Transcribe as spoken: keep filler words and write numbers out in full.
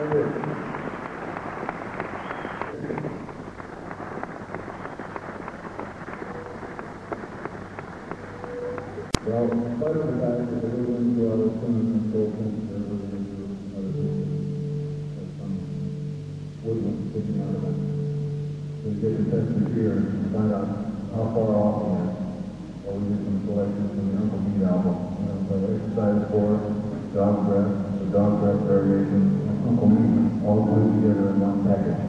Well, part of the fact that we're going to our swimming and so forth, we're going to do another business. There's some woodland sticking out of it. So we get the testament here and find out how far off he is. Or we get some selections from the Uncle Meat album. You know, so exercise sport, dog breath, the dog breath variation, and Uncle Meat all put together in one package.